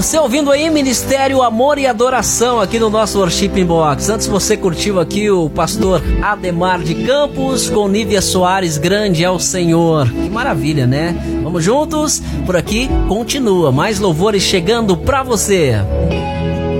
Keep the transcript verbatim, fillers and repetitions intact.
Você ouvindo aí Ministério Amor e Adoração aqui no nosso Worship Box. Antes você curtiu aqui o pastor Ademar de Campos com Nívia Soares, Grande é o Senhor. Que maravilha, né? Vamos juntos, por aqui continua, mais louvores chegando pra você.